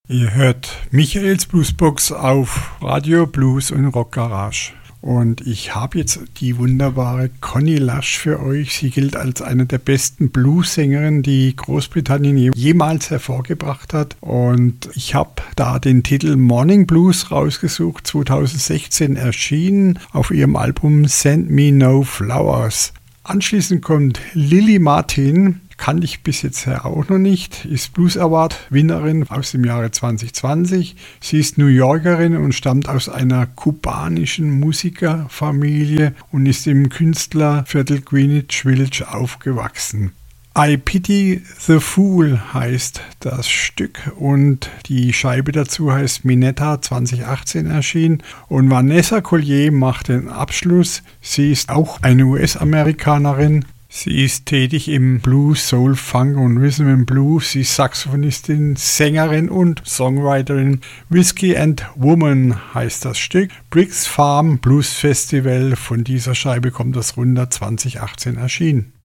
Ihr hört Michaels Bluesbox auf Radio Blues und Rock Garage. Und ich habe jetzt die wunderbare Connie Lush für euch. Sie gilt als eine der besten Blues-Sängerinnen, die Großbritannien jemals hervorgebracht hat. Und ich habe da den Titel Morning Blues rausgesucht, 2016 erschienen auf ihrem Album Send Me No Flowers. Anschließend kommt Lily Martin. Kannte ich bis jetzt auch noch nicht, ist Blues Award Winnerin aus dem Jahre 2020. Sie ist New Yorkerin und stammt aus einer kubanischen Musikerfamilie und ist im Künstlerviertel Greenwich Village aufgewachsen. I Pity the Fool heißt das Stück und die Scheibe dazu heißt Minetta, 2018 erschienen. Und Vanessa Collier macht den Abschluss. Sie ist auch eine US-Amerikanerin. Sie ist tätig im Blues, Soul, Funk und Rhythm and Blues. Sie ist Saxophonistin, Sängerin und Songwriterin. Whiskey and Woman heißt das Stück. Briggs Farm Blues Festival, von dieser Scheibe kommt das runter, 2018 erschienen.